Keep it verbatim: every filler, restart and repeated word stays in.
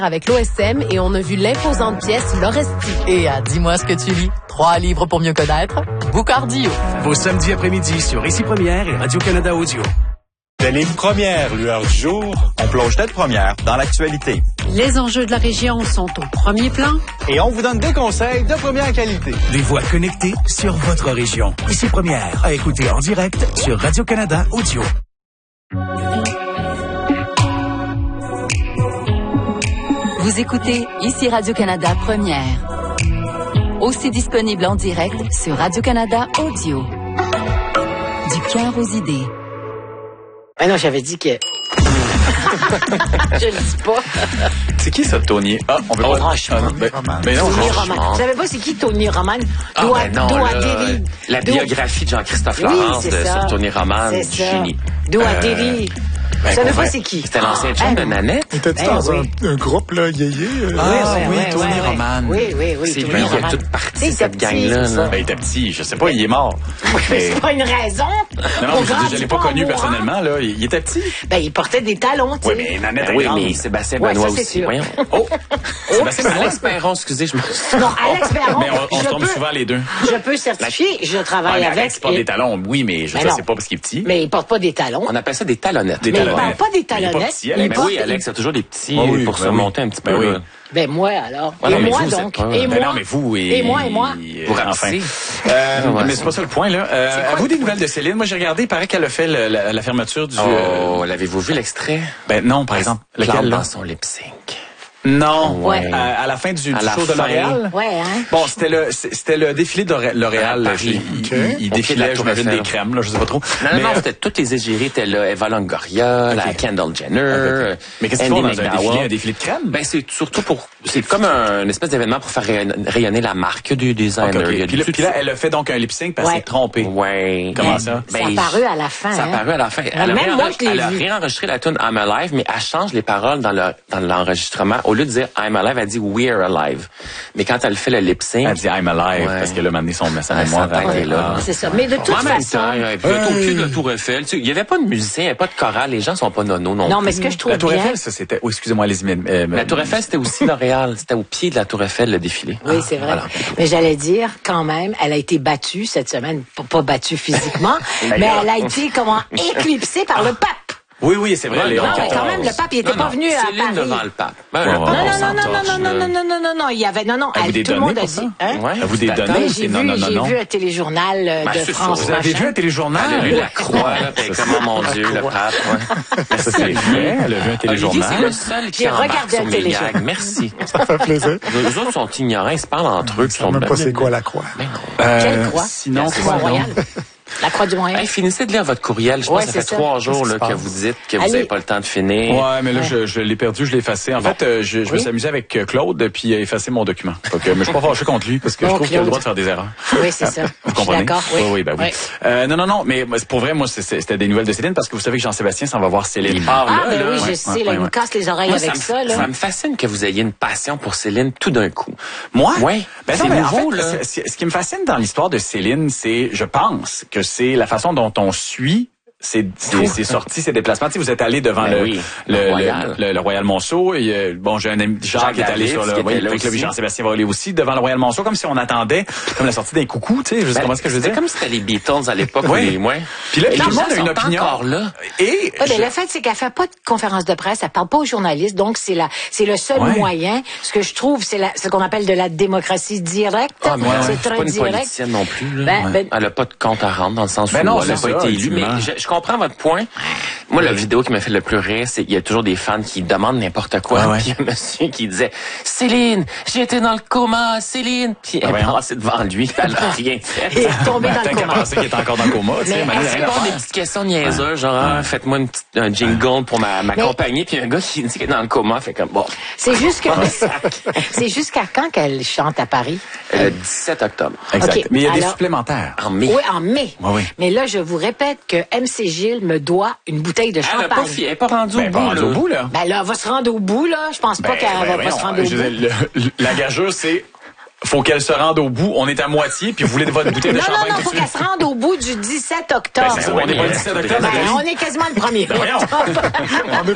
Avec l'O S M et on a vu l'imposante pièce L'Oresti. Et à Dis-moi ce que tu lis, trois livres pour mieux connaître, Boucardio. Vos samedis après-midi sur Ici Première et Radio-Canada Audio. De ligne première, lueur du jour, on plonge tête première dans l'actualité. Les enjeux de la région sont au premier plan. Et on vous donne des conseils de première qualité. Des voix connectées sur votre région. Ici Première, à écouter en direct sur Radio-Canada Audio. Vous écoutez Ici Radio-Canada Première. Aussi disponible en direct sur Radio-Canada Audio. Du cœur aux idées. Ah non, j'avais dit que... Je le dis pas. C'est qui ça, Tony? Ah, on veut oh, pas... Franchement. Ah, ben, ben non, Tony franchement. Roman. Je savais pas c'est qui Tony Roman. Ah, Doit, ben non, doit là, Derry. la Do... biographie de Jean-Christophe oui, Laurence de, sur Tony Roman, c'est du ça. génie. Doit Euh, Derry. Ben, Je savais pas vrai. c'est qui. C'était l'ancien chum Ah, de Nanette. Il était ben, dans oui. un, un groupe, là, yéyé. Euh... Ah, ouais, oui, ouais, Tony ouais, Roman. Oui, oui, oui. C'est Tony lui qui a Roman. tout parti, Il était cette petit, gang-là. c'est là. ça. Ben, il était petit, je sais pas, il est mort. Mais c'est pas une raison. Non, non, Pour mais je, rendre je l'ai pas pas connu mourant. personnellement, là. Il, il était petit. Ben, il portait des talons, tu sais. Oui, mais Nanette Ben est oui, grande. mais Sébastien Ouais, Benoît ça, c'est aussi. sûr. Voyons. Oh! Sébastien Benoît. Alex Perron, excusez, je me suis... Non, Alex Perron, Mais on, on je se tombe peux- souvent les deux. Je peux certifier, je Ah, travaille mais avec... Alex porte et- des talons, oui, mais je Ben sais non. c'est pas parce qu'il est petit. Mais il porte pas des talons. On appelle ça des talonnettes. Des Mais il talonnettes. parle pas des Il est pas talonnettes. petit, Il Alex. Ben porte- oui, Alex, il y a toujours des petits Ah oui, pour ben se oui. monter un petit Ben peu. oui. là. Ben moi, alors. Ouais, et non, mais moi, vous, vous donc. êtes pas- Et Ben moi. non, mais vous et... Et moi, et moi. Vous Enfin. rapetissez. Euh, Ouais. Mais c'est pas ça le point, là. Euh, avez-vous des nouvelles de Céline? Moi, j'ai regardé, il paraît qu'elle a fait le- la, la fermeture du... Oh, euh, l'avez-vous vu l'extrait? Ben non, par exemple. Claude Lequel, là? dans son lip sync. Non. Ouais. À, à la fin du, À du la show de fin. L'Oréal? Ouais, hein? Bon, c'était le c'était le défilé de L'Oré- L'Oréal. À Paris. Il, Ok. il- il Au pied de défilait, la Tour j'imagine, Eiffel. des crèmes, là, je sais pas trop. Non, Mais, non, non, euh, c'était toutes les égéries. C'était là, Eva Longoria, la Kendall Jenner, mais qu'est-ce qu'ils Andy font dans un McDowell. défilé, un défilé de crème? Ben, c'est surtout pour, c'est comme un, une espèce d'événement pour faire rayon- rayonner la marque du designer. Ok, ok. Il y a Puis, là, du- puis là, elle a fait donc un lip sync parce qu'elle Ouais. s'est trompée. Ouais. Comment ça? Ça a paru à la fin. Ça a hein? paru à la fin. Elle a, même réenre- moi, je l'ai elle a vu. réenregistré la tune I'm Alive, mais elle change les paroles dans le, dans l'enregistrement. Au lieu de dire I'm Alive, elle dit We're Alive. Mais quand elle fait le lip sync, Elle dit I'm alive Ouais. parce que là, maintenant, son sa Ah, mémoire. sa tête elle- est là. Ah. C'est ça. Mais de toute en même façon. temps, il peut être au pied de la Tour Eiffel. Tu sais, il y avait pas de musicien, il n'y avait pas de chorale. Les gens sont pas nono non Non, plus. mais ce que je trouve La Tour bien. Eiffel, ça, c'était... Oh, excusez-moi, allez-y. mais- euh, La Tour Eiffel, c'était aussi L'Oréal. C'était au pied de la Tour Eiffel, le défilé. Oui, c'est vrai. Voilà. Mais j'allais dire, quand même, elle a été battue cette semaine. Pas, pas battue physiquement, mais elle a été, comment, éclipsée par le pape. Oui, oui, c'est vrai. Non, Léon Non, mais quand même, le pape, il était Non, pas non, venu à Céline Paris. devant le pape. Ben, Ouais, le ouais, pape, Non, on non, non, s'en non, torche, non, non, là. non, non, non, non, non, il y avait, non, non, Elle vous elle, des tout le données monde a pour dit, ça? hein? Ouais. À vous des Attends, données, Mais c'est j'ai non, vu, non, non, j'ai non. vu un téléjournal euh, Ben, de c'est France sûr. Vous avez Machin. vu un téléjournal? Elle a lu la croix, là, puis comment, mon Dieu, le pape, ouais. Ça, c'est vrai. Elle a vu un Olivier, c'est téléjournal. le seul qui J'ai embarque regardé sur un mes téléjournal. gags. Merci. Ça fait plaisir. Les autres sont ignorants, ils se parlent entre eux. Je sais même pas c'est quoi la croix. Ben non. Quelle Euh, croix? Sinon, C'est quoi, non? Mont-Royal. La croix du Moyen. Hey, finissez de lire votre courriel. Je pense Ouais, que ça c'est fait ça. trois jours Qu'est-ce là, qui se que passe? vous dites que vous Allez. n'avez pas le temps de finir. Ouais, mais là, je, je l'ai perdu, je l'ai effacé. En fait, euh, je, je me Oui. suis amusé avec euh, Claude, puis il a effacé mon document. Donc, euh, mais je suis pas fâché contre lui, parce que Non, je trouve qu'il a le Claude. droit de faire des erreurs. Oui, c'est ça. Vous Je suis comprenez? d'accord, oui. oui, ben oui. Oui. Euh, non, non, non, mais moi, c'est pour vrai, moi, c'est- c'est- c'était des nouvelles de Céline, parce que vous savez que Jean-Sébastien s'en va voir Céline. Il part Ah, là, ben là. oui, je Ouais, sais, ouais, là, ouais, il me ouais. casse les oreilles Moi, avec me, ça, là. ça me fascine que vous ayez une passion pour Céline tout d'un coup. Moi? Ouais. Ben C'est non, mais nouveau, en fait, là. c'est- c'est- ce qui me fascine dans l'histoire de Céline, c'est, je pense, que c'est la façon dont on suit c'est c'est c'est sorti ces déplacements. Tu sais, vous êtes allé devant Ben le, oui, le, le le Royal. le, le Royal Monceau et euh, bon, j'ai un ami Jacques, Jacques qui est allé David, sur le qui était oui, là fait que aussi. Jean-Sébastien va aller aussi devant le Royal Monceau comme si on attendait comme la sortie d'un coucou, tu sais, je sais Ben, comment est-ce que je veux c'était dire. comme si c'était les Beatles à l'époque. Oui. où les- ouais. Puis là, Et tout les le monde gens a une sont opinion. encore là. Et Ouais, ben, je- le fait, c'est qu'elle fait pas de conférence de presse, elle parle pas aux journalistes, donc c'est la, c'est le seul Ouais. moyen. Ce que je trouve, c'est la, ce qu'on appelle de la démocratie directe. Ah, mais c'est c'est très pas une direct. politicienne non plus. Là. Ben, ben- Elle a pas de compte à rendre dans le sens Ben où non, elle n'a c'est pas ça, été élue. Mais ultimement. je, je comprends votre point. Moi, la vidéo qui m'a fait le plus rire, c'est qu'il y a toujours des fans qui demandent n'importe quoi. Ah ouais. Puis il y a un monsieur qui disait « Céline, j'étais dans le coma, Céline! » Puis elle est voyons. passée devant lui, puis elle n'a rien fait. Il est tombé ben, dans tant le qu'à coma. penser qu'il est encore dans le coma, tu sais, Mais Mané, est-ce rien à Répond faire. des petites questions niaiseuses, genre ah, faites-moi une petite, un jingle pour ma, ma Mais- compagnie, puis un gars qui dit qu'il est dans le coma, fait comme bon. C'est juste que, c'est jusqu'à quand qu'elle chante à Paris? Le dix-sept octobre. Exact. Ok, Mais il y a des alors- supplémentaires. En mai. Oui, en mai. Oui, oui. Mais là, je vous répète que M C Gilles me doit une bouteille de Elle n'a pas, champagne. fi- elle est pas rendue Ben, au pas bout, rendu là. au bout, là. Ben là, elle va se rendre au bout, là. Je pense pas Ben, qu'elle ben, va pas voyons, se rendre au je bout. veux dire, le- le- la gageure, c'est faut qu'elle se rende au bout. On est à moitié, puis vous voulez votre bouteille de Non, non, champagne non, tout faut de qu'elle suite. se rende au bout du dix-sept octobre. Ben, c'est ça, on est pas le dix-sept octobre. Ben, Nathalie. on est quasiment le premier Voyons. octobre. On est